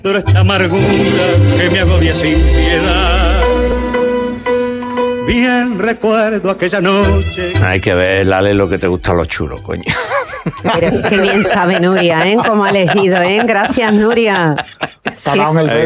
Pero esta amargura que me agobia sin piedad. Bien recuerdo aquella noche. Hay que ver, Lale, lo que te gustan los chulos, coño. Pero qué bien sabe Nuria, ¿eh? Cómo ha elegido, ¿eh? Gracias, Nuria. Sí. Me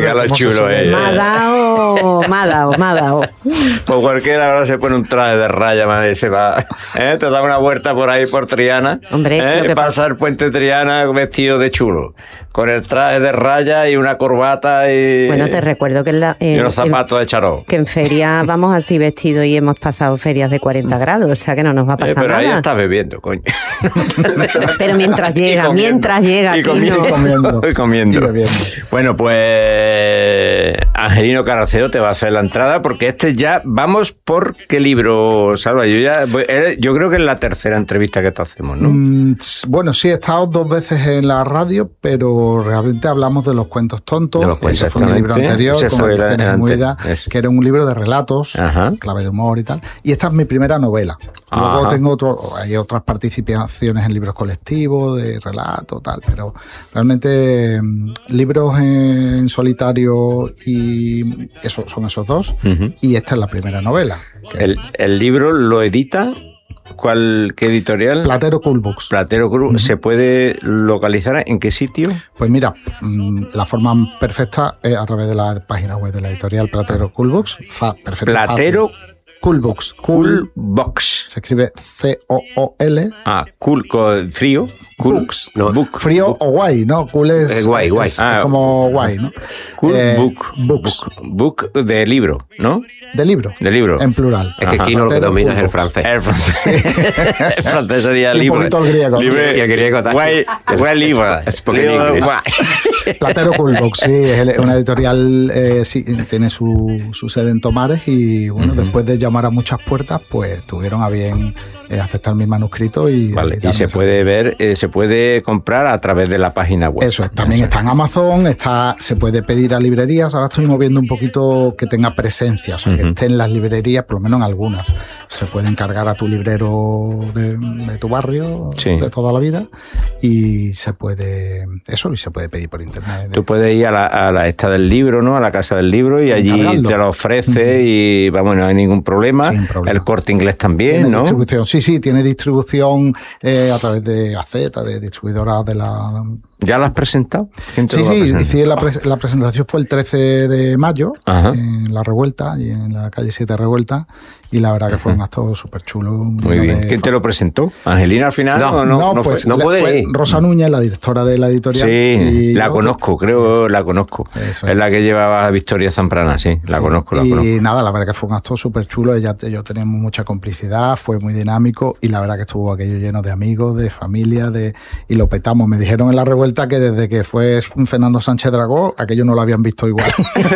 ha dado. Pues cualquiera ahora se pone un traje de raya, madre, se va, te da una vuelta por ahí por Triana, Hombre, pasa el puente Triana vestido de chulo, con el traje de raya y una corbata y... Bueno, te recuerdo que y unos zapatos de charol. Que en feria vamos así vestidos y hemos pasado ferias de 40 grados, o sea que no nos va a pasar pero nada. Pero ahí está bebiendo, coño. Pero mientras llega, y comiendo. Bueno, pues Angelino Carracedo te va a hacer la entrada porque ya vamos por qué libro, Salva. Yo creo que es la tercera entrevista que te hacemos, ¿no? Bueno, sí, he estado 2 veces en la radio, pero realmente hablamos de los cuentos tontos. De los cuentos, ese fue mi libro anterior, con Ediciones Muida, que era un libro de relatos, clave de humor y tal. Y esta es mi primera novela. Luego hay otras participaciones en libros colectivos, de relato, tal, pero realmente libros en solitario y eso son esos 2, y esta es la primera novela. ¿El libro lo edita? ¿Qué editorial? Platero Cool Books. Platero Cool Books. ¿Se puede localizar en qué sitio? Pues mira, la forma perfecta es a través de la página web de la editorial Platero Cool Books. Platero Cool Books. Cool Box. Se escribe C-O-O-L. Cool con frío. Cool Books. No, book. Frío o guay, ¿no? Cool es guay. Es como guay, ¿no? Cool Books. Book de libro, ¿no? De libro. En plural. Es que aquí no lo que domina es el francés. El francés sería libro. Un poquito el griego. Y el griego también. Guay libro. Es porque en inglés. Platero Cool Books, sí. Es una editorial, sí, tiene su sede en Tomares y, bueno, después de llamar a muchas puertas, pues tuvieron a bien aceptar mi manuscrito y se puede ver, se puede comprar a través de la página web. Eso es, también está en Amazon, se puede pedir a librerías. Ahora estoy moviendo un poquito que tenga presencia, o sea, que esté en las librerías, por lo menos en algunas. Se puede encargar a tu librero de tu barrio, de toda la vida, y se puede pedir por internet. Tú puedes ir a la esta del libro, ¿no? A la casa del libro, y allí te lo ofrece y vamos, no hay ningún problema. El Corte Inglés también, ¿tiene ¿no? Distribución? Sí, tiene distribución a través de Gaceta, de distribuidoras de la... ¿Ya lo has presentado? Sí, la presentación fue el 13 de mayo en La Revuelta, y en la calle 7 Revuelta, y la verdad que fue un acto súper chulo. Muy bien. ¿Quién te lo presentó? ¿Angelina al final? Fue Rosa Núñez, la directora de la editorial. Sí, la conozco, la conozco. Es la que llevaba a Victoria Zamprana, la conozco. Y nada, la verdad que fue un acto súper chulo. Yo teníamos mucha complicidad, fue muy dinámico, y la verdad que estuvo aquello lleno de amigos, de familia, y lo petamos. Me dijeron en La Revuelta que desde que fue Fernando Sánchez Dragó, aquello no lo habían visto igual.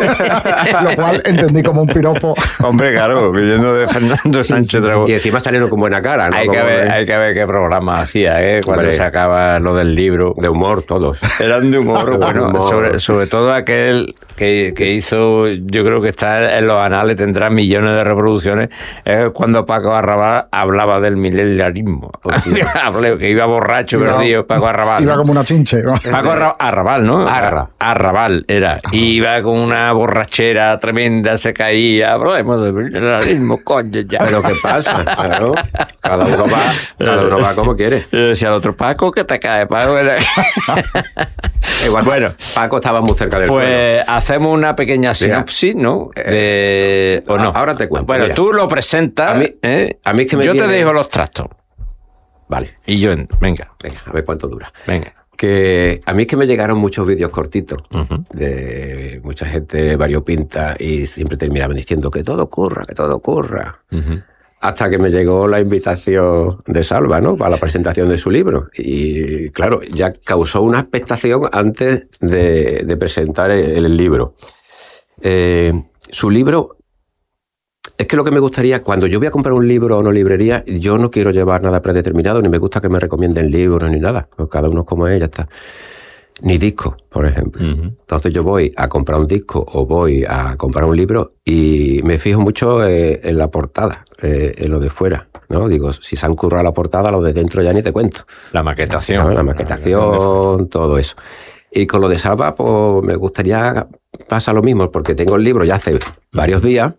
Lo cual entendí como un piropo. Hombre, claro, viniendo de Fernando Sánchez Dragó. Y encima salieron con buena cara, ¿no? Hay que ver qué programa hacía, cuando se acaba lo del libro. De humor, todos. Eran de humor, bueno, sobre todo aquel que hizo, yo creo que está en los anales, tendrá millones de reproducciones, es cuando Paco Arrabal hablaba del milenialismo. Que iba borracho, perdido, Paco Arrabal. Iba como una chinche. Paco Arrabal, ¿no? Arrabal era. Y iba con una borrachera tremenda, se caía. Hablemos del milenialismo, coño, ya. Pero ¿qué pasa? Claro. Cada uno va como quiere. Yo decía al otro, Paco, que te cae, Paco. Igual, bueno, Paco estaba muy cerca del suelo. Pues hacemos una pequeña sinopsis, ¿no? ¿O no? Ahora te cuento. Bueno, mira, tú lo presentas. A mí es que yo te dejo los trastos. Vale. Y yo, venga, a ver cuánto dura. Venga. Que a mí es que me llegaron muchos vídeos cortitos de mucha gente variopinta y siempre terminaban diciendo que todo ocurra. Hasta que me llegó la invitación de Salva, ¿no? Para la presentación de su libro. Y claro, ya causó una expectación antes de presentar el libro. Su libro... Es que lo que me gustaría, cuando yo voy a comprar un libro a una librería, yo no quiero llevar nada predeterminado, ni me gusta que me recomienden libros, ni nada. Pues cada uno es como es, ya está. Ni discos, por ejemplo. Entonces yo voy a comprar un disco o voy a comprar un libro y me fijo mucho en la portada, en lo de fuera, ¿no? Digo, si se han currado la portada, lo de dentro ya ni te cuento. La maquetación. ¿No? La maquetación, todo eso. Y con lo de Salva, pues me gustaría pasar lo mismo, porque tengo el libro ya hace varios días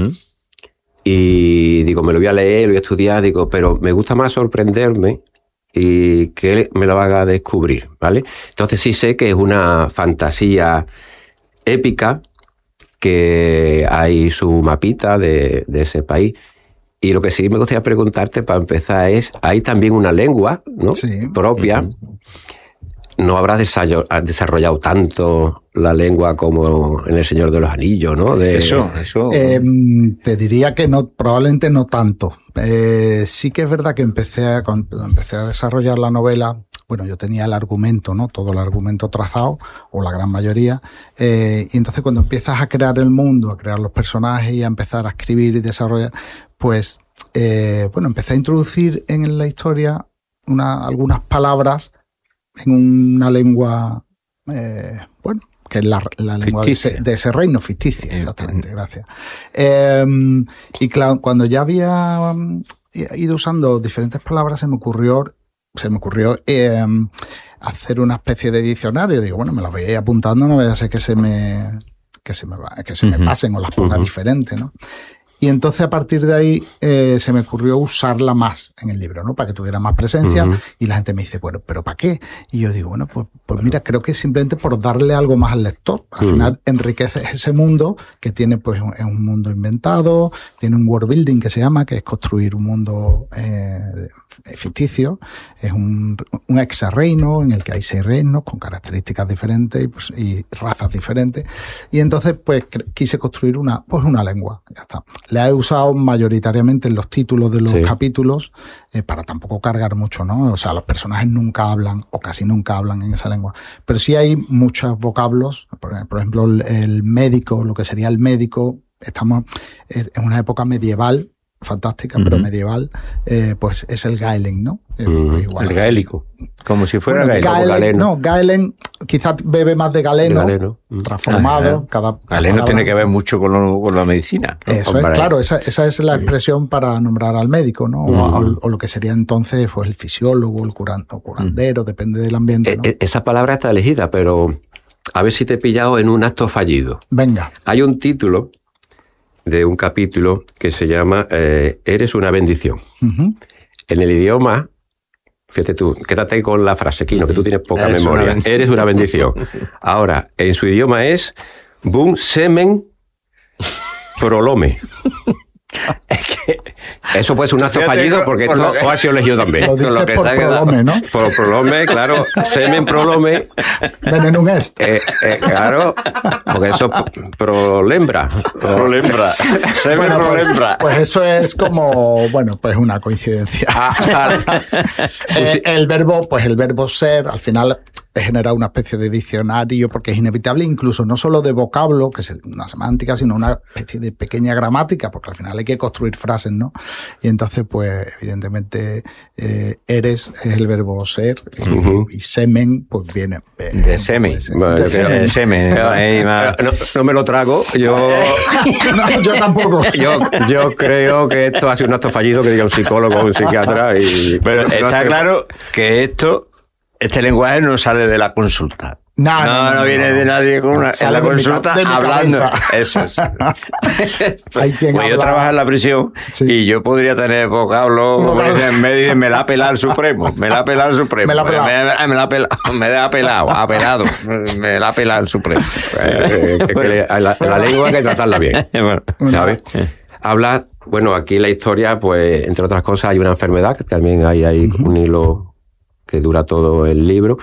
y digo, me lo voy a leer, lo voy a estudiar, digo, pero me gusta más sorprenderme y que él me lo haga descubrir, ¿vale? Entonces sí sé que es una fantasía épica, que hay su mapita de ese país. Y lo que sí me gustaría preguntarte para empezar es, hay también una lengua, ¿no? Sí. Propia. No habrás desarrollado tanto la lengua como en El Señor de los Anillos, ¿no? Eso. Te diría que no, probablemente no tanto. Sí que es verdad que cuando empecé a desarrollar la novela, bueno, yo tenía el argumento, ¿no? Todo el argumento trazado, o la gran mayoría. Y entonces cuando empiezas a crear el mundo, a crear los personajes y a empezar a escribir y desarrollar, pues, empecé a introducir en la historia algunas palabras en una lengua, que es la lengua de ese reino, ficticia, exactamente, gracias. Y claro, cuando ya había ido usando diferentes palabras, se me ocurrió hacer una especie de diccionario. Digo, bueno, me las voy a ir apuntando, no vaya a ser que se me pasen o las ponga diferentes, ¿no? Y entonces a partir de ahí se me ocurrió usarla más en el libro, ¿no? Para que tuviera más presencia. Y la gente me dice, bueno, ¿pero para qué? Y yo digo, bueno, pues mira, creo que es simplemente por darle algo más al lector. Al final enriqueces ese mundo que tiene, pues, es un mundo inventado, tiene un world building que se llama, que es construir un mundo ficticio. Es un exarreino en el que hay 6 reinos con características diferentes y razas diferentes. Y entonces, pues, quise construir una lengua. Ya está. La he usado mayoritariamente en los títulos de los capítulos, para tampoco cargar mucho, ¿no? O sea, los personajes nunca hablan, o casi nunca hablan en esa lengua. Pero sí hay muchos vocablos. Por ejemplo, el médico, lo que sería el médico, estamos en una época medieval, fantástica, pero medieval, pues es el Gaelen, ¿no? Igual, el gaélico, como si fuera galeno. No, Gaelen quizás bebe más de galeno. Transformado. Galeno tiene que ver mucho con la medicina, ¿no? Eso es, claro, esa es la expresión para nombrar al médico, ¿no? O lo que sería entonces, pues, el fisiólogo, el curandero, depende del ambiente, ¿no? Esa palabra está elegida, pero a ver si te he pillado en un acto fallido. Venga. Hay un título de un capítulo que se llama Eres una bendición. En el idioma, fíjate tú, quédate con la frase, Quino, que tú tienes poca memoria. Eres una bendición. Ahora, en su idioma es Bun Semen Prolome. Es que eso puede ser un acto fallido, porque esto ha sido elegido también. Lo dices por prolome, ¿no? Por prolome, claro. Semen prolome. Venenum est. Claro, porque eso prolembra. Semen prolembra. Pues eso es como, bueno, pues una coincidencia. El verbo ser, al final genera una especie de diccionario, porque es inevitable, incluso no solo de vocablo, que es una semántica, sino una especie de pequeña gramática, porque al final hay que construir frases, ¿no? Y entonces, pues, evidentemente, eres es el verbo ser, y semen, pues viene de semen. De semen. No me lo trago. Yo tampoco. Yo creo que esto ha sido un acto fallido, que diga un psicólogo o un psiquiatra. Pero está claro que este lenguaje no sale de la consulta. No viene de nadie con en la consulta hablando. Eso es. Pues yo trabajo en la prisión, y yo podría tener vocablo, como dicen, me la ha pelado el Supremo. Me la ha pelado el Supremo. Me la ha pelado el Supremo. La lengua hay que tratarla bien. ¿Sabes? Habla, bueno, aquí la historia, pues, entre otras cosas, hay una enfermedad, que también hay un hilo que dura todo el libro.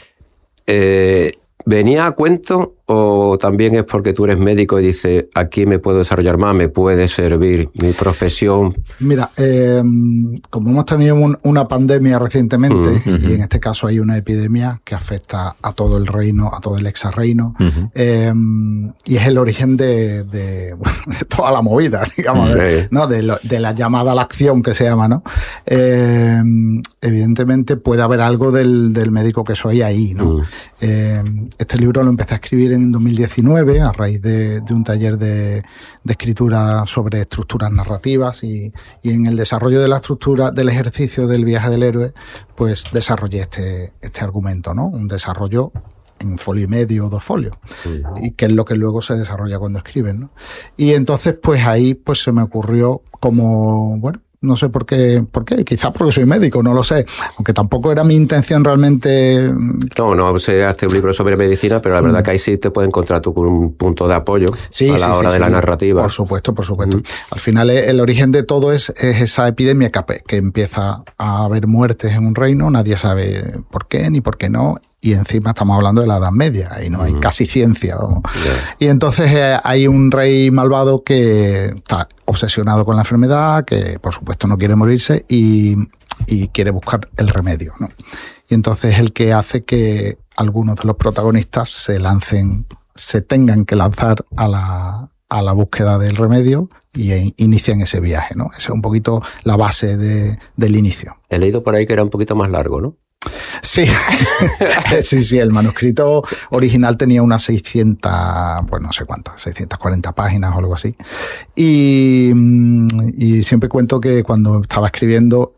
¿Venía a cuento o también es porque tú eres médico y dices, aquí me puedo desarrollar más, me puede servir mi profesión? Mira, como hemos tenido una pandemia recientemente, y en este caso hay una epidemia que afecta a todo el reino, a todo el exarreino, y es el origen de toda la movida, digamos, ¿no? de la llamada a la acción, que se llama, ¿no? Evidentemente puede haber algo del médico que soy ahí, ¿no? Este libro lo empecé a escribir en 2019 a raíz de un taller de escritura sobre estructuras narrativas, y en el desarrollo de la estructura del ejercicio del viaje del héroe, pues desarrollé este argumento, ¿no? Un desarrollo en folio y medio o 2 folios, y que es lo que luego se desarrolla cuando escriben, ¿no? Y entonces, pues ahí pues se me ocurrió como, bueno, no sé por qué, quizás porque soy médico, no lo sé, aunque tampoco era mi intención realmente. No sé hacer un libro sobre medicina, pero la verdad que ahí sí te puedes encontrar tú con un punto de apoyo a la hora de la narrativa. Por supuesto. Al final el origen de todo es esa epidemia que empieza a haber muertes en un reino, nadie sabe por qué ni por qué no. Y encima estamos hablando de la Edad Media, ahí no hay casi ciencia, vamos. Y entonces hay un rey malvado que está obsesionado con la enfermedad, que por supuesto no quiere morirse y quiere buscar el remedio, ¿no? Y entonces el que hace que algunos de los protagonistas se tengan que lanzar a la búsqueda del remedio y inician ese viaje, ¿no? Esa es un poquito la base del inicio. He leído por ahí que era un poquito más largo, ¿no? Sí, sí, el manuscrito original tenía unas 600, pues no sé cuántas, 640 páginas o algo así. Y siempre cuento que cuando estaba escribiendo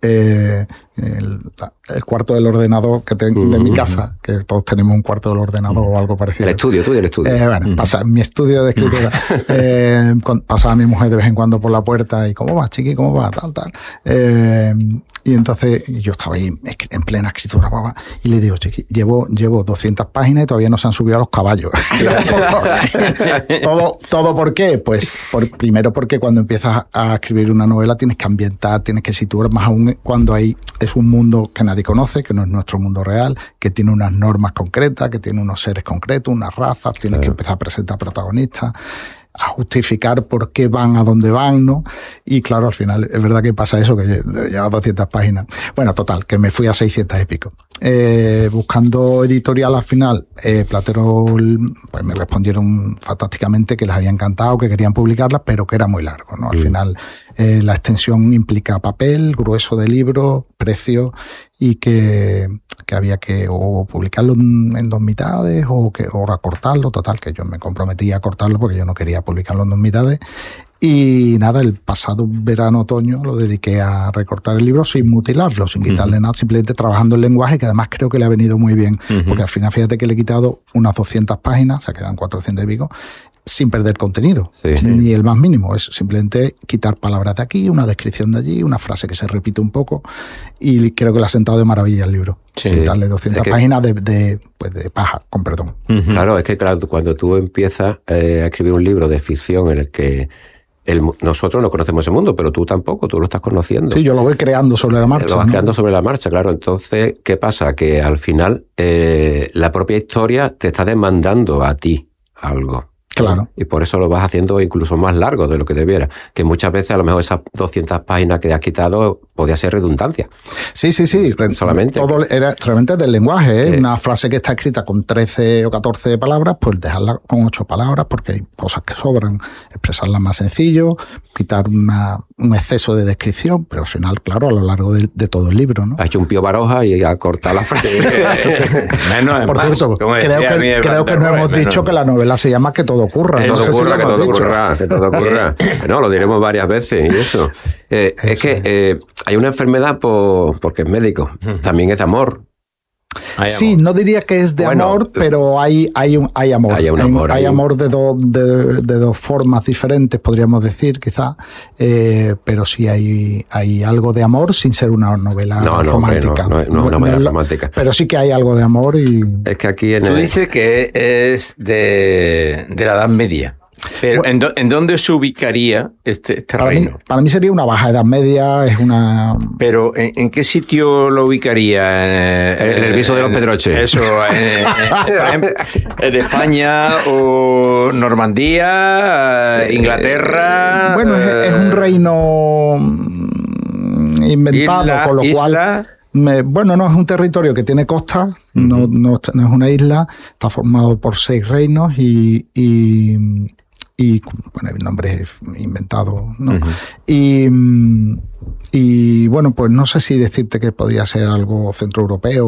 el cuarto del ordenador de mi casa, que todos tenemos un cuarto del ordenador o algo parecido. El estudio. Bueno, mi estudio de escritura. Pasaba mi mujer de vez en cuando por la puerta y ¿cómo va, chiqui? ¿Cómo va? Tal. Y entonces yo estaba ahí en plena escritura, y le digo, chiqui, llevo 200 páginas y todavía no se han subido a los caballos. ¿Todo por qué? Pues primero porque cuando empiezas a escribir una novela tienes que ambientar, tienes que situar, más aún cuando es un mundo que nadie conoce, que no es nuestro mundo real, que tiene unas normas concretas, que tiene unos seres concretos, unas razas, tienes que empezar a presentar protagonistas, a justificar por qué van a dónde van, ¿no? Y claro, al final es verdad que pasa eso, que lleva 200 páginas. Bueno, total, que me fui a 600 y pico. Buscando editorial al final, Platero, pues me respondieron fantásticamente que les había encantado, que querían publicarlas, pero que era muy largo, ¿no? Al final la extensión implica papel, grueso de libro, precio, y que había que o publicarlo en 2 mitades o acortarlo, total, que yo me comprometí a cortarlo porque yo no quería publicarlo en 2 mitades. Y nada, el pasado verano-otoño lo dediqué a recortar el libro sin mutilarlo, sin quitarle nada, simplemente trabajando el lenguaje, que además creo que le ha venido muy bien, porque al final fíjate que le he quitado unas 200 páginas, se quedan 400 y pico, sin perder contenido, ni el más mínimo. Es simplemente quitar palabras de aquí, una descripción de allí, una frase que se repite un poco, y creo que le ha sentado de maravilla el libro. Quitarle 200 páginas de paja, con perdón. Claro, es que cuando tú empiezas a escribir un libro de ficción en el que nosotros no conocemos ese mundo, pero tú tampoco, tú lo estás conociendo. Sí, yo lo voy creando sobre la marcha. Lo vas creando sobre la marcha, claro. Entonces, ¿qué pasa? Que al final la propia historia te está demandando a ti algo. Claro. Y por eso lo vas haciendo incluso más largo de lo que debiera. Que muchas veces a lo mejor esas 200 páginas que has quitado podía ser redundancia. Sí. Solamente. Todo era realmente del lenguaje, ¿eh? Una frase que está escrita con 13 o 14 palabras, pues dejarla con 8 palabras porque hay cosas que sobran. Expresarla más sencillo, quitar un exceso de descripción, pero al final, claro, a lo largo de todo el libro, ¿no? Ha hecho un Pío Baroja y ha cortado la frase. Por cierto, creo que no hemos dicho que la novela se llama Que todo ocurra. Que todo ocurra. No, lo diremos varias veces y eso. Es que hay una enfermedad porque es médico. También es de amor. Sí, no diría que es de amor, pero hay amor. Hay amor de dos formas diferentes, podríamos decir, quizá. Pero sí hay algo de amor sin ser una novela romántica. No es una novela romántica. Pero sí que hay algo de amor y... Es que aquí tú dices que es de la Edad Media. Pero bueno, ¿en dónde se ubicaría este reino? Para mí sería una baja edad media, es una... Pero ¿en qué sitio lo ubicaría? En el viso de los Pedroches. Eso, en España o Normandía, Inglaterra... Bueno, es un reino inventado, con lo cual... Bueno, no es un territorio que tiene costa, no es una isla, está formado por 6 reinos y bueno, el nombre es inventado, ¿no? Y Y bueno, pues no sé si decirte que podía ser algo centroeuropeo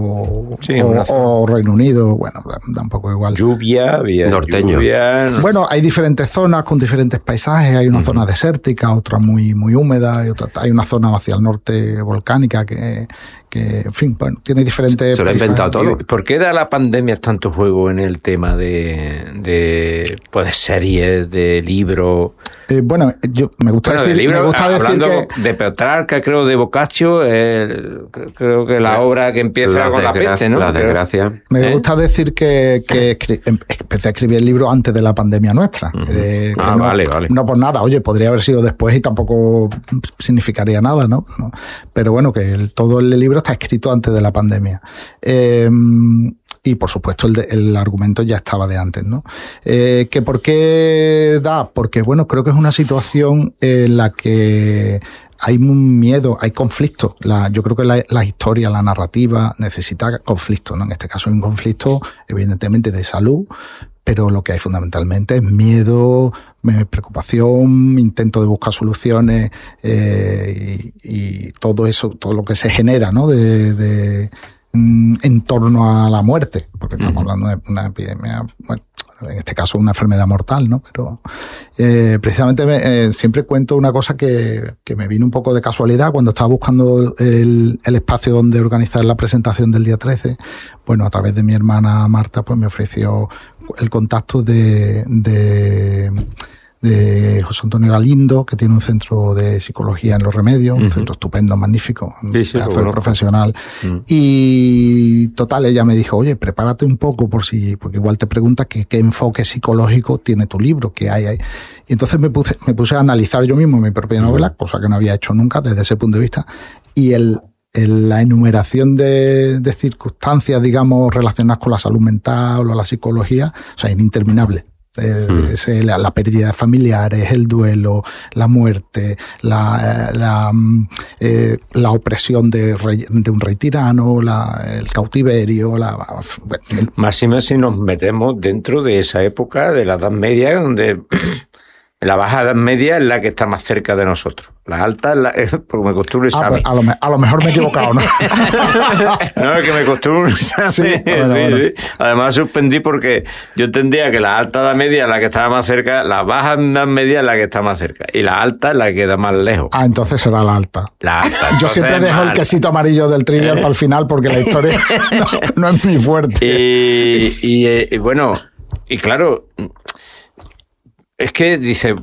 o Reino Unido, bueno, da un poco igual. Lluvia, norteño. Bueno, hay diferentes zonas con diferentes paisajes, hay una zona desértica, otra muy húmeda, hay una zona hacia el norte volcánica que en fin, bueno, tiene diferentes... Se lo ha inventado todo. ¿Por qué da la pandemia tanto juego en el tema de series, de libros? Bueno, me gusta decir que... De Petrarca, creo, de Boccaccio, creo que la obra que empieza con la peste, ¿no? La desgracia. Me gusta decir que empecé a escribir el libro antes de la pandemia nuestra. Vale. No por nada, oye, podría haber sido después y tampoco significaría nada, ¿no? Pero bueno, que todo el libro está escrito antes de la pandemia. Y por supuesto el argumento ya estaba de antes, ¿no? ¿Que por qué da? Porque bueno, creo que es una situación en la que hay un miedo, hay conflicto. Yo creo que la historia, la narrativa necesita conflicto, ¿no? En este caso hay un conflicto evidentemente de salud, pero lo que hay fundamentalmente es miedo, preocupación, intento de buscar soluciones y todo eso, todo lo que se genera, ¿no? En torno a la muerte, porque estamos hablando de una epidemia, bueno, en este caso una enfermedad mortal, ¿no? Pero precisamente siempre cuento una cosa que me vino un poco de casualidad cuando estaba buscando el espacio donde organizar la presentación del día 13. Bueno, a través de mi hermana Marta, pues me ofreció el contacto de José Antonio Galindo, que tiene un centro de psicología en Los Remedios, un centro estupendo, magnífico, un profesional. Y total, ella me dijo, oye, prepárate un poco porque igual te preguntas qué enfoque psicológico tiene tu libro, qué hay ahí. Y entonces me puse a analizar yo mismo mi propia novela, cosa que no había hecho nunca desde ese punto de vista, y la enumeración de circunstancias, digamos, relacionadas con la salud mental o la psicología, o sea, interminable. La pérdida de familiares, el duelo, la muerte, la opresión de un rey tirano, el cautiverio, máximo si nos metemos dentro de esa época de la Edad Media, donde la baja Edad Media es la que está más cerca de nosotros. La alta es porque me costó un examen. A lo mejor me he equivocado, ¿no? No, es que me costó un examen. Sí. Además suspendí porque yo entendía que la alta Edad Media es la que estaba más cerca, la baja Edad Media es la que está más cerca y la alta es la que queda más lejos. Entonces será la alta. La alta. Yo siempre dejo el quesito amarillo del trivial para el final porque la historia no es muy fuerte. Y bueno, y claro, es que dice...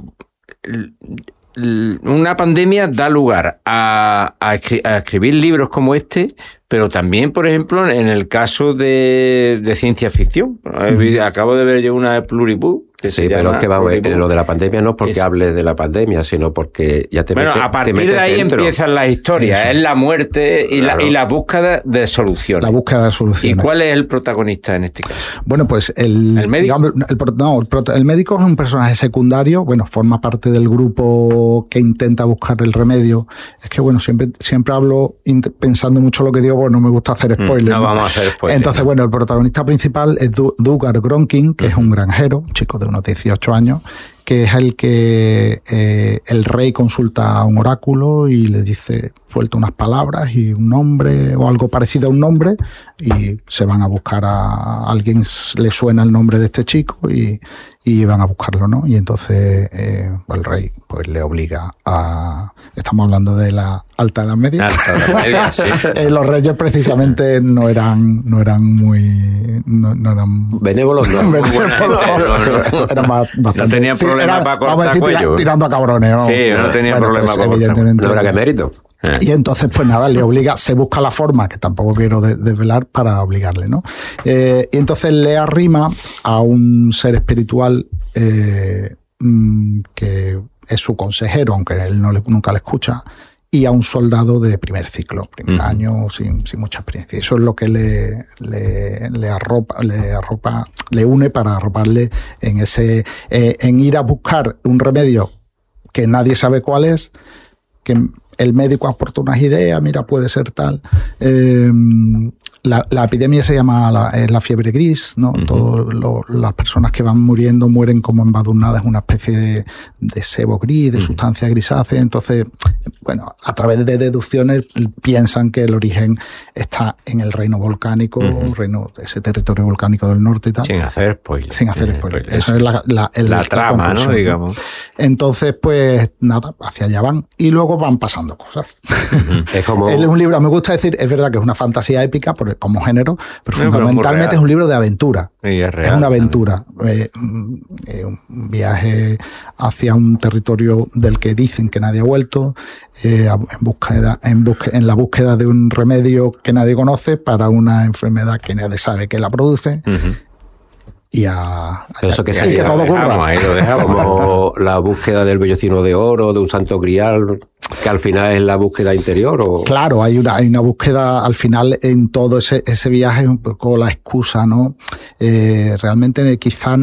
Una pandemia da lugar a escribir libros como este, pero también, por ejemplo, en el caso de ciencia ficción. Acabo de ver yo una de Pluribus. Sí, pero es que lo de la pandemia no es porque hables de la pandemia, sino porque ya te metes. Bueno, a partir de ahí dentro. Empiezan las historias, es la muerte y la búsqueda de soluciones. La búsqueda de soluciones. ¿Y cuál es el protagonista en este caso? Bueno, pues ¿El médico? El médico es un personaje secundario, bueno, forma parte del grupo que intenta buscar el remedio. Es que, bueno, siempre hablo pensando mucho lo que digo, bueno, no me gusta hacer spoilers. No vamos a hacer spoilers. Entonces, bueno, el protagonista principal es Dugar Gronkin, que es un granjero, un chico de unos 18 años, que es el que el rey consulta a un oráculo y le dice, suelta unas palabras y un nombre o algo parecido a un nombre y se van a buscar a alguien, le suena el nombre de este chico y van a buscarlo, ¿no? Y entonces el rey pues le obliga a... Estamos hablando de la Alta Edad Media. Sí. Los reyes precisamente no eran muy... No eran benévolos, no. Eran bastante... No tenían problema para cortar cuello. Tirando a cabrones, ¿no? Sí, no tenían problema pues, para evidentemente. No era que mérito. Y entonces, pues nada, le obliga, se busca la forma, que tampoco quiero desvelar, para obligarle, ¿no? Y entonces le arrima a un ser espiritual que es su consejero, aunque él nunca le escucha, y a un soldado de primer ciclo, primer año, sin mucha experiencia. Eso es lo que le une para arroparle en ir a buscar un remedio que nadie sabe cuál es, que el médico aporta unas ideas, mira, puede ser tal, La epidemia se llama la fiebre gris, ¿no? Todas las personas que van muriendo mueren como embadurnadas en una especie de sebo gris, de sustancia grisácea. Entonces, bueno, a través de deducciones piensan que el origen está en el reino volcánico, ese territorio volcánico del norte y tal. Sin hacer spoiler. Sin hacer spoiler. Eso es la trama, ¿no? Digamos. Entonces, pues nada, hacia allá van y luego van pasando cosas. Es como... Es un libro, me gusta decir, es verdad que es una fantasía épica como género, pero fundamentalmente es un libro de aventura. Es una aventura. Un viaje hacia un territorio del que dicen que nadie ha vuelto, en la búsqueda de un remedio que nadie conoce para una enfermedad que nadie sabe que la produce. Y que todo ocurra. Como la búsqueda del vellocino de oro, de un santo grial, que al final es la búsqueda interior. ¿O? Claro, hay una búsqueda al final en todo ese viaje, un poco la excusa, ¿no? Realmente quizás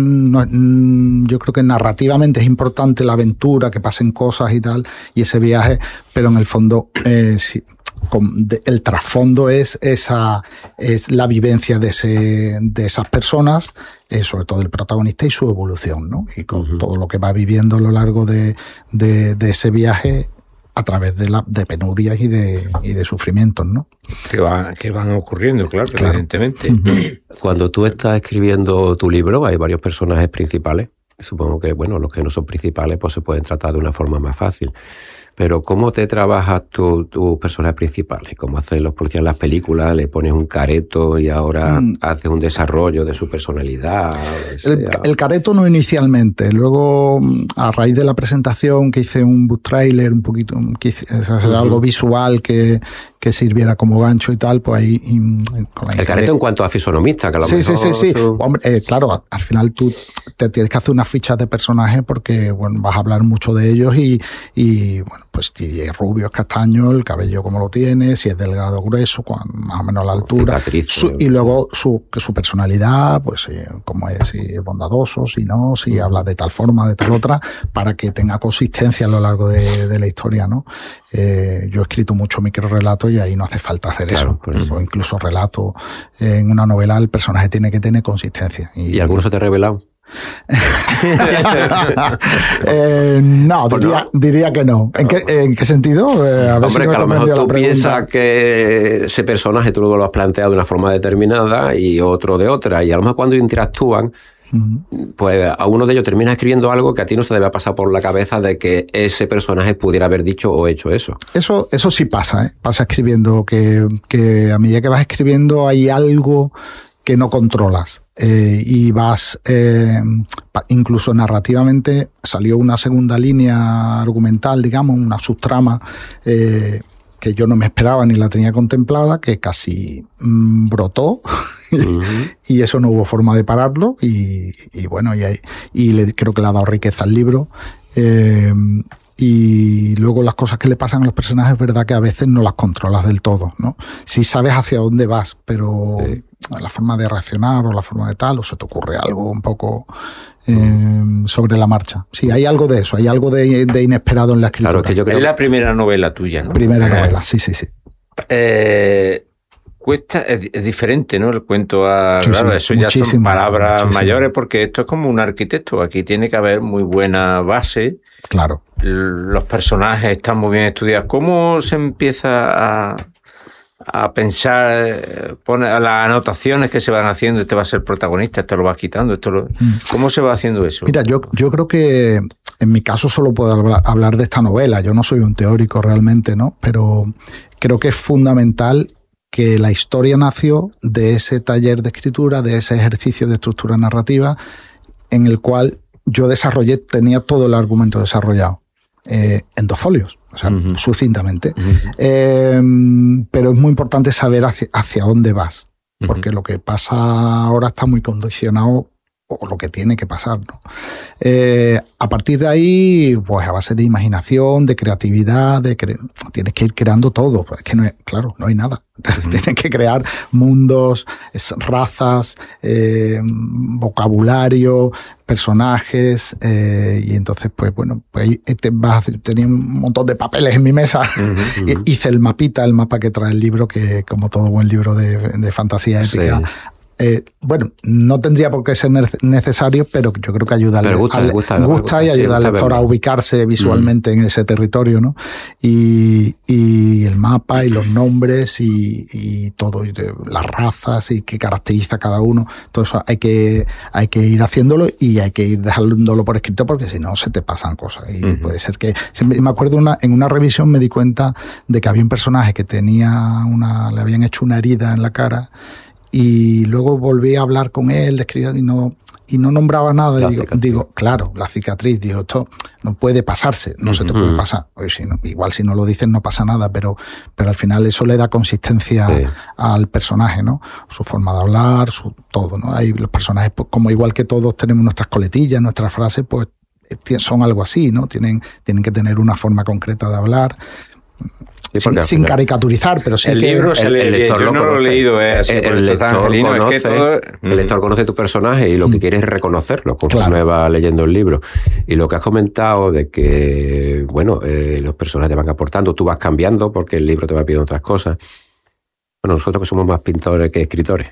yo creo que narrativamente es importante la aventura, que pasen cosas y tal, y ese viaje, pero en el fondo sí, el trasfondo es la vivencia de esas personas, sobre todo el protagonista y su evolución, ¿no? Y con todo lo que va viviendo a lo largo de ese viaje a través de penurias y de sufrimientos, ¿no? Que van ocurriendo, claro. Evidentemente. Cuando tú estás escribiendo tu libro, hay varios personajes principales. Supongo que, bueno, los que no son principales pues se pueden tratar de una forma más fácil. Pero ¿cómo te trabajas tus personajes principales? ¿Cómo hacen los policías en las películas? ¿Le pones un careto y ahora haces un desarrollo de su personalidad? El careto no inicialmente. Luego, a raíz de la presentación que hice un book trailer, un poquito, quise hacer algo visual que sirviera como gancho y tal, pues ahí... El careto en cuanto a fisonomista, que a lo mejor... Sí. Hombre, claro, al final tú te tienes que hacer unas fichas de personaje porque, bueno, vas a hablar mucho de ellos y bueno, pues si es rubio, es castaño, el cabello como lo tiene, si es delgado, grueso, más o menos a la altura. Y luego su personalidad, pues como es, si es bondadoso, si no, si habla de tal forma, de tal otra, para que tenga consistencia a lo largo de la historia, ¿no? Yo he escrito mucho microrelatos y ahí no hace falta hacer eso. O incluso relato. En una novela el personaje tiene que tener consistencia. ¿Y alguno se te ha revelado? No, diría que no. ¿En qué sentido? Hombre, que a lo mejor tú piensas que ese personaje tú luego lo has planteado de una forma determinada y otro de otra, y a lo mejor cuando interactúan, pues a uno de ellos termina escribiendo algo que a ti no se te debe pasar por la cabeza de que ese personaje pudiera haber dicho o hecho eso. Eso sí pasa, ¿eh? Pasa escribiendo, que a medida que vas escribiendo hay algo que no controlas. Y vas, incluso narrativamente, salió una segunda línea argumental, digamos, una subtrama, que yo no me esperaba ni la tenía contemplada, que casi brotó, y eso no hubo forma de pararlo, y bueno, creo que le ha dado riqueza al libro. Y luego las cosas que le pasan a los personajes es verdad que a veces no las controlas del todo, ¿no? Sí sabes hacia dónde vas, pero la forma de reaccionar o la forma de tal, o se te ocurre algo un poco sobre la marcha. Sí, hay algo de eso, hay algo de inesperado en la escritura. Claro, que yo creo... Es la primera novela tuya, ¿no? Primera novela, sí. Cuesta, es diferente, ¿no? El cuento claro, eso ya son palabras mayores, porque esto es como un arquitecto. Aquí tiene que haber muy buena base. Claro. Los personajes están muy bien estudiados. ¿Cómo se empieza a pensar, poner las anotaciones que se van haciendo? Este va a ser protagonista, esto lo vas quitando, ¿Cómo se va haciendo eso? Mira, yo creo que en mi caso solo puedo hablar de esta novela. Yo no soy un teórico realmente, ¿no? Pero creo que es fundamental que la historia nació de ese taller de escritura, de ese ejercicio de estructura narrativa en el cual yo tenía todo el argumento desarrollado en 2 folios, o sea, sucintamente. Pero es muy importante saber hacia dónde vas, porque lo que pasa ahora está muy condicionado o lo que tiene que pasar, ¿no? A partir de ahí, pues a base de imaginación, de creatividad, tienes que ir creando todo. Es que no hay nada. Tienes que crear mundos, razas, vocabulario, personajes, y entonces, pues bueno, pues tenía un montón de papeles en mi mesa. Hice el mapa que trae el libro, que como todo buen libro de fantasía épica, bueno, no tendría por qué ser necesario, pero yo creo que ayuda gusta y ayuda al lector a ubicarse visualmente en ese territorio, ¿no? Y el mapa y los nombres y todo, y las razas y qué caracteriza cada uno, todo eso hay que ir haciéndolo y hay que ir dejándolo por escrito, porque si no se te pasan cosas. Y puede ser que... Me acuerdo en una revisión me di cuenta de que había un personaje que le habían hecho una herida en la cara, y luego volví a hablar con él, de escribir, y no nombraba nada. Y digo, claro, la cicatriz, digo, esto no puede pasarse, no se te puede pasar. Oye, igual si no lo dices no pasa nada, pero al final eso le da consistencia al personaje, ¿no? Su forma de hablar, su todo, ¿no? Hay los personajes, pues, como igual que todos tenemos nuestras coletillas, nuestras frases, pues son algo así, ¿no? Tienen que tener una forma concreta de hablar. Sin caricaturar, pero sí el libro el lector yo no lo he leído, el lector conoce tu personaje y lo que quiere es reconocerlo conforme va leyendo el libro. Y lo que has comentado de que, bueno, los personajes te van aportando, tú vas cambiando porque el libro te va pidiendo otras cosas. Bueno, nosotros que somos más pintores que escritores.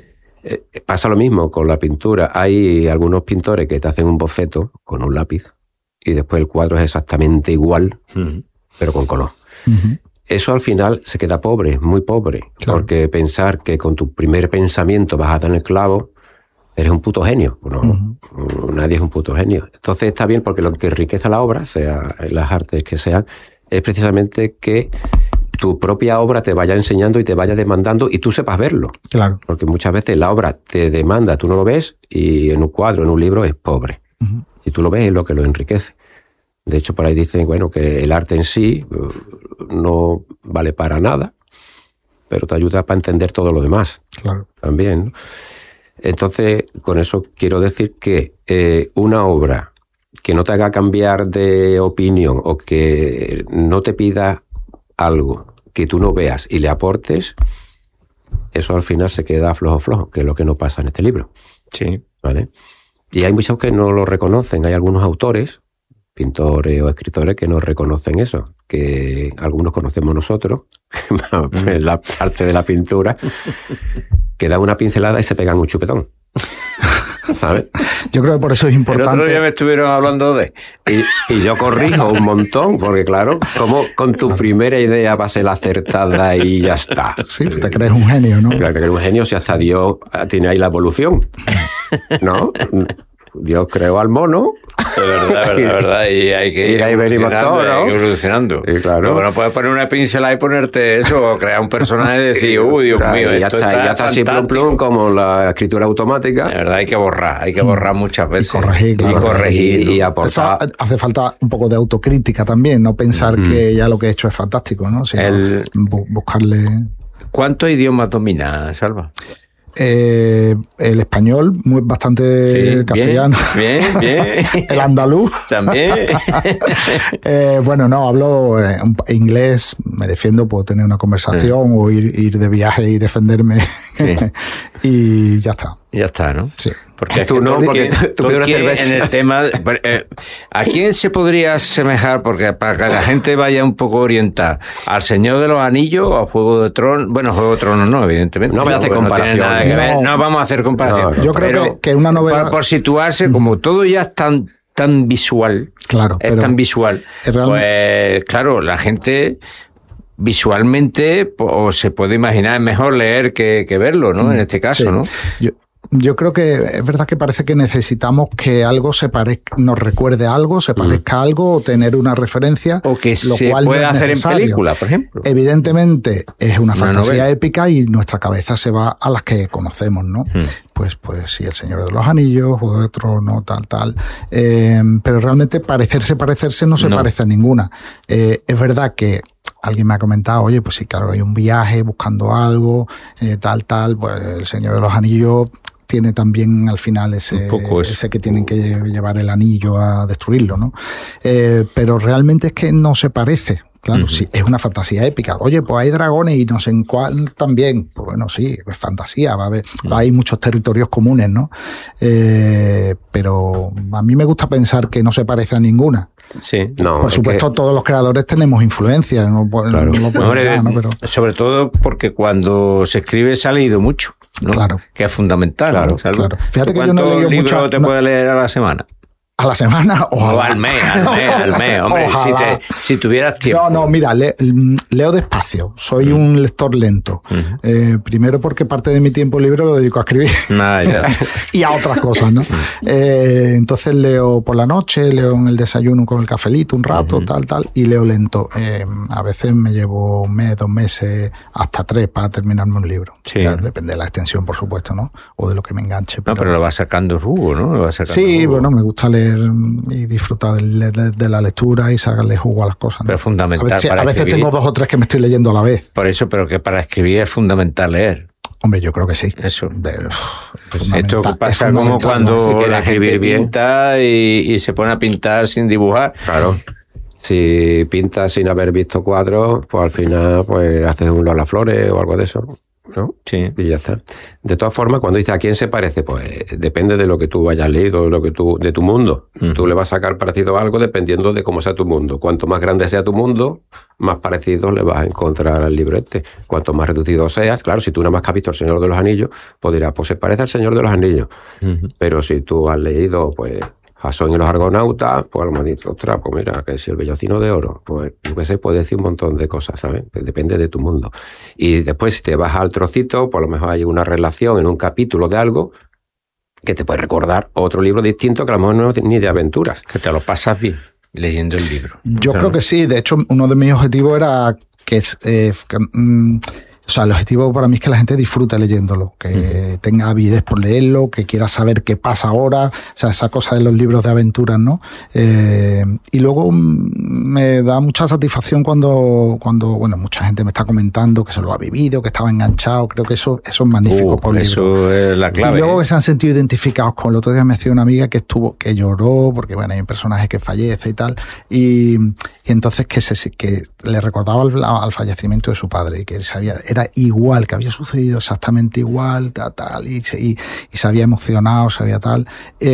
Pasa lo mismo con la pintura. Hay algunos pintores que te hacen un boceto con un lápiz y después el cuadro es exactamente igual, pero con color. Eso al final se queda pobre, muy pobre, porque pensar que con tu primer pensamiento vas a dar el clavo, eres un puto genio. Bueno, nadie es un puto genio. Entonces está bien, porque lo que enriquece la obra, sea en las artes que sean, es precisamente que tu propia obra te vaya enseñando y te vaya demandando y tú sepas verlo. Claro. Porque muchas veces la obra te demanda, tú no lo ves, y en un cuadro, en un libro, es pobre. Si tú lo ves, es lo que lo enriquece. De hecho, por ahí dicen, bueno, que el arte en sí no vale para nada, pero te ayuda para entender todo lo demás. Claro. También, ¿no? Entonces, con eso quiero decir que una obra que no te haga cambiar de opinión o que no te pida algo que tú no veas y le aportes, eso al final se queda flojo, que es lo que no pasa en este libro. Sí. ¿Vale? Y hay muchos que no lo reconocen. Hay algunos autores, pintores o escritores, que no reconocen eso, que algunos conocemos nosotros, en la parte de la pintura, que dan una pincelada y se pegan un chupetón. ¿Sabes? Yo creo que por eso es importante. El otro día me estuvieron hablando de... Y yo corrijo un montón, porque claro, como con tu primera idea va a ser la acertada y ya está. Sí, te crees un genio, ¿no? Claro, que eres un genio si hasta Dios tiene ahí la evolución, ¿no? Dios creó al mono. Es verdad. Y hay que ir ahí venimos todos, ¿no? Evolucionando. Y claro. Luego no puedes poner una pincelada y ponerte eso, o crear un personaje y decir, Dios mío, ya está así plum como la escritura automática. De verdad, hay que borrar muchas veces. Y corregir y aportar. Eso hace falta un poco de autocrítica también, no pensar que ya lo que he hecho es fantástico, ¿no? Sino buscarle... ¿Cuántos idiomas domina, Salva? El español, bastante castellano. Bien. El andaluz. También. Bueno, no, hablo inglés, me defiendo, puedo tener una conversación o ir de viaje y defenderme. Sí. Y ya está. Ya está, ¿no? Sí. Porque tú no, porque en el tema... ¿A quién se podría asemejar? Porque para que la gente vaya un poco orientada, ¿al Señor de los Anillos o a Juego de Tronos? Bueno, Juego de Tronos no, evidentemente. No voy a hacer comparación. No vamos a hacer comparación. No. Yo creo que una novela... Por situarse, como todo ya es tan visual, claro, es tan visual, pues claro, la gente... Visualmente, o se puede imaginar, es mejor leer que verlo, ¿no? En este caso, ¿no? Yo creo que es verdad que parece que necesitamos que algo nos recuerde a algo, se parezca a algo, o tener una referencia. O que se pueda hacer en película, por ejemplo. Evidentemente es una fantasía épica y nuestra cabeza se va a las que conocemos, ¿no? Pues sí, El Señor de los Anillos, o otro, no, tal. Pero realmente parecerse no se parece a ninguna. Es verdad que alguien me ha comentado, oye, pues sí, claro, hay un viaje buscando algo, tal, pues El Señor de los Anillos tiene también al final ese que tienen que llevar el anillo a destruirlo, ¿no? Pero realmente es que no se parece. Claro, sí, es una fantasía épica. Oye, pues hay dragones y no sé en cuál también. Pues bueno, sí, es fantasía, va a haber, hay muchos territorios comunes, ¿no? Pero a mí me gusta pensar que no se parece a ninguna. Sí, no, por supuesto, todos los creadores tenemos influencia, no lo podemos negar, ¿no? Pero... Sobre todo porque cuando se escribe se ha leído mucho, ¿no? Claro. Que es fundamental. Claro, ¿no? Claro. Fíjate que yo no he leído mucho. ¿Cuántos libros te puedes leer a la semana? ¿A la semana? O al mes, hombre, si tuvieras tiempo. No, mira, leo despacio, soy un lector lento. Primero porque parte de mi tiempo libre lo dedico a escribir y a otras cosas, ¿no? Entonces leo por la noche, leo en el desayuno con el cafelito un rato, tal, y leo lento. A veces me llevo un mes, 2 meses, hasta 3 para terminarme un libro. Sí. Ya, depende de la extensión, por supuesto, ¿no? O de lo que me enganche. Pero lo vas sacando jugo, ¿no? Sí, bueno, me gusta leer y disfrutar de la lectura y sacarle jugo a las cosas, ¿no? Pero es fundamental. A veces tengo 2 o 3 que me estoy leyendo a la vez. Por eso, pero que para escribir es fundamental leer. Hombre, yo creo que sí. Eso. Esto pasa como cuando la gente pinta y se pone a pintar sin dibujar. Claro. Si pintas sin haber visto cuadros, pues al final pues haces uno a las flores o algo de eso, ¿no? Sí. Y ya está. De todas formas, cuando dices a quién se parece, pues depende de lo que tú hayas leído, de tu mundo. Tú le vas a sacar parecido a algo dependiendo de cómo sea tu mundo. Cuanto más grande sea tu mundo, más parecido le vas a encontrar al libro este. Cuanto más reducido seas, claro, si tú nada más que has visto El Señor de los Anillos, pues dirás, pues se parece al Señor de los Anillos. Pero si tú has leído, pues, Jasón y los Argonautas, pues a lo mejor dices, ostras, pues mira, que si el Bellocino de Oro, pues yo qué sé, puedes decir un montón de cosas, ¿sabes? Depende de tu mundo. Y después, si te vas al trocito, pues a lo mejor hay una relación en un capítulo de algo que te puede recordar otro libro distinto que a lo mejor no es ni de aventuras. Que te lo pasas bien leyendo el libro. Yo creo que sí. De hecho, uno de mis objetivos era que o sea, el objetivo para mí es que la gente disfrute leyéndolo, que tenga avidez por leerlo, que quiera saber qué pasa ahora, o sea, esa cosa de los libros de aventuras, ¿no? Y luego me da mucha satisfacción cuando bueno, mucha gente me está comentando que se lo ha vivido, que estaba enganchado. Creo que eso es magnífico por el libro. Eso es la clave. Y luego que se han sentido identificados con el otro día me decía una amiga que lloró, porque bueno, hay un personaje que fallece y tal, y entonces que le recordaba al fallecimiento de su padre y que era igual, que había sucedido exactamente igual, tal, y se había emocionado, se había tal,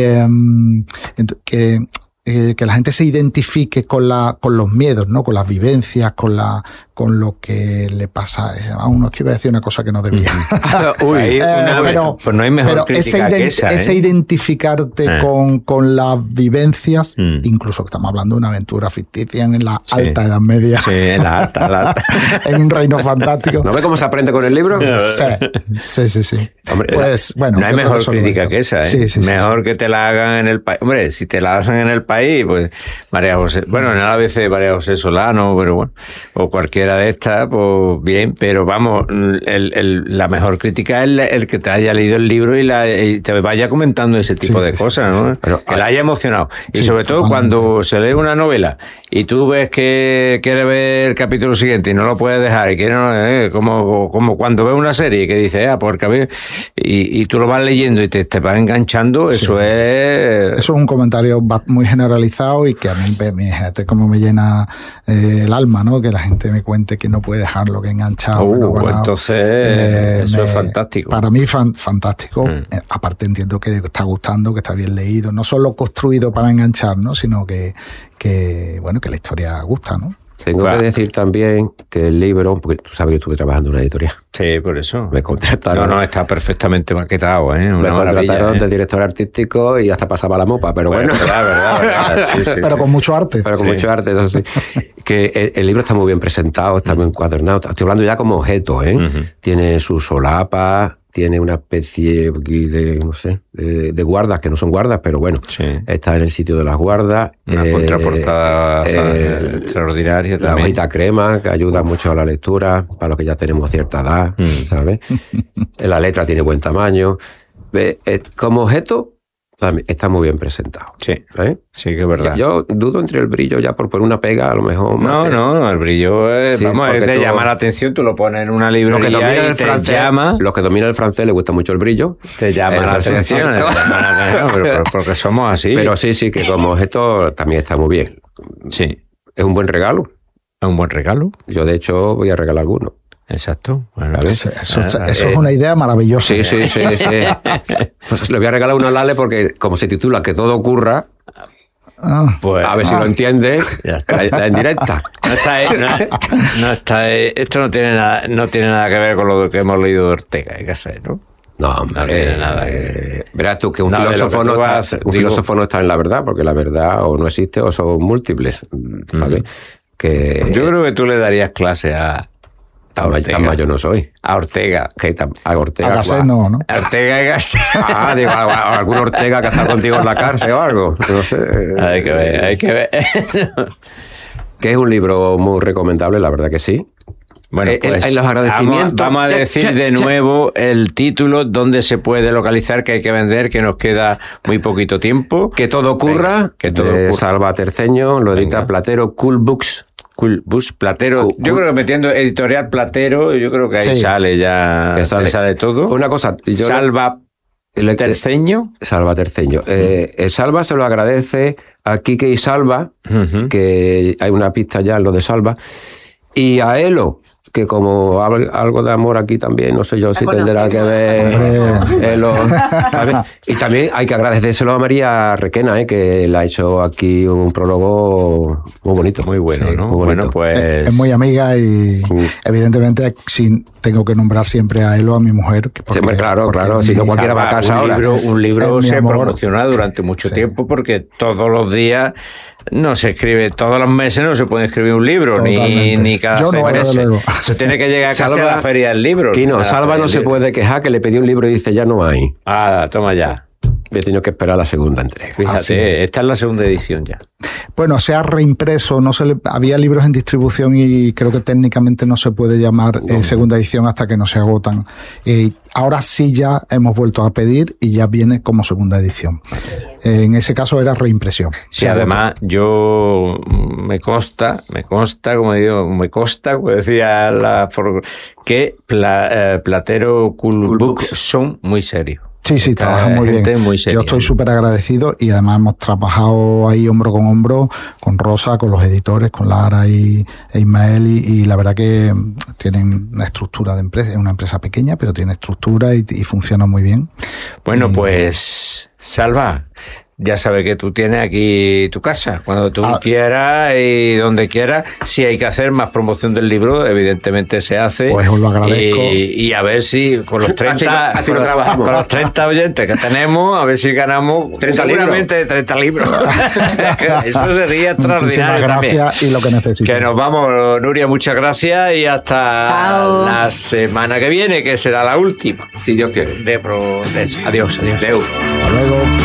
que la gente se identifique con los miedos, ¿no? Con las vivencias, con lo que le pasa a uno. Que iba a decir una cosa que no debía. Pues no hay mejor crítica que esa, ese identificarte con las vivencias, incluso que estamos hablando de una aventura ficticia en la alta Edad Media. Sí, en la alta. En un reino fantástico. ¿No ve cómo se aprende con el libro? Sí. Hombre, pues bueno. No hay mejor crítica que esa, ¿eh? Sí, mejor que te la hagan en el país. Hombre, si te la hacen en el país, pues María José, bueno, en el ABC María José Solano, pero bueno, o cualquiera de estas, pues bien, pero vamos, la mejor crítica es el que te haya leído el libro y te vaya comentando ese tipo de cosas, ¿no? Pero, que la haya emocionado. Y sobre todo cuando se lee una novela y tú ves que quiere ver el capítulo siguiente y no lo puedes dejar, y como cuando ves una serie que dice, porque y tú lo vas leyendo y te vas enganchando, eso es un comentario muy generalizado y que a mí, fíjate cómo me llena el alma, ¿no? Que la gente me cuente que no puede dejarlo, que enganchado. Entonces, eso es fantástico. Para mí, fantástico. Aparte entiendo que está gustando, que está bien leído, no solo construido para enganchar, ¿no? Sino que la historia gusta, ¿no? Tengo que decir también que el libro, porque tú sabes que estuve trabajando en una editorial. Sí, por eso. Me contrataron. No, está perfectamente maquetado, ¿eh? Me contrataron de director artístico y hasta pasaba la mopa, pero bueno. Verdad. Sí. Pero con mucho arte. Mucho arte, eso sí. Que el libro está muy bien presentado, está muy encuadernado. Estoy hablando ya como objeto, ¿eh? Tiene su solapa, tiene una especie de, no sé, de guardas, que no son guardas, pero bueno, está en el sitio de las guardas. Una contraportada extraordinaria también. La hojita crema, que ayuda mucho a la lectura, para los que ya tenemos cierta edad, ¿sabes? La letra tiene buen tamaño. Como objeto, Está muy bien presentado. Sí, sí que es verdad. Yo dudo entre el brillo ya por una pega, a lo mejor. No, el brillo es, sí, te llama la atención, tú lo pones en una librería y te llama. Los que dominan el francés les gusta mucho el brillo. Te llama la atención, pero porque somos así. Pero sí, que como objeto también está muy bien. Sí. Es un buen regalo. Es un buen regalo. Yo, de hecho, voy a regalar alguno. Exacto. Bueno, eso es una idea maravillosa. Sí. Pues le voy a regalar uno a Lale porque, como se titula Que todo ocurra, pues, a ver si lo entiende la indirecta. Esto no tiene nada que ver con lo que hemos leído de Ortega y Gasset, ¿no? No, hombre, no tiene nada. Verás tú que un filósofo no está en la verdad, porque la verdad o no existe o son múltiples, ¿sabes? Yo creo que tú le darías clase a Ortega. Yo no soy. A Ortega. A Ortega. A Gasset no. A Ortega y Gasset. Digo, a algún Ortega que está contigo en la cárcel o algo. No sé. Hay que ver. Que es un libro muy recomendable, la verdad que sí. Bueno, pues en los agradecimientos. Vamos a decir de nuevo el título, dónde se puede localizar, que hay que vender, que nos queda muy poquito tiempo. Que todo ocurra. Que todo ocurra. Salva Terceño, lo edita Platero, Cool Books. Platero. Yo creo que metiendo editorial Platero, yo creo que ahí sale ya. Sale todo. Una cosa. Salva Terceño. Salva Terceño. Salva se lo agradece a Quique y Salva, que hay una pista ya en lo de Salva. Y a Elo, que como algo de amor aquí también, no sé yo si tendrá que ver Elo. Y también hay que agradecérselo a María Requena, que le ha hecho aquí un prólogo muy bonito. Muy bueno, ¿no? Muy bonito. Bueno, pues... Es muy amiga y evidentemente tengo que nombrar siempre a Elo, a mi mujer. Porque, claro, si no cualquiera va a casa ahora. Un libro se promociona durante mucho tiempo porque todos los días no se escribe, todos los meses no se puede escribir un libro, ni cada 6 meses. Se tiene que llegar casi a la feria del libro. Salva no se puede quejar, que le pedí un libro y dice ya no hay. Toma ya. He tenido que esperar la segunda entrega. Fíjate, esta es la segunda edición ya. Bueno, se ha reimpreso, había libros en distribución y creo que técnicamente no se puede llamar segunda edición hasta que no se agotan. Ahora sí ya hemos vuelto a pedir y ya viene como segunda edición. En ese caso era reimpresión. Sí, además yo me consta, como decía que Platero Cool Book son muy serios. Sí, trabajan muy bien. Muy yo estoy súper agradecido y además hemos trabajado ahí hombro con hombro con Rosa, con los editores, con Lara e Ismael y la verdad que tienen una estructura de empresa, es una empresa pequeña pero tiene estructura y funciona muy bien. Bueno, pues Salva, ya sabes que tú tienes aquí tu casa, cuando tú quieras y donde quieras. Si hay que hacer más promoción del libro, evidentemente se hace. Pues os lo agradezco. Y a ver si con los 30 así lo trabajamos. Con los 30 oyentes que tenemos, a ver si ganamos 30 libros. Eso sería extraordinario. Muchísimas gracias y lo que necesiten. Que nos vamos, Nuria, muchas gracias y hasta la semana que viene, que será la última. Si Dios quiere. Adiós. Hasta luego.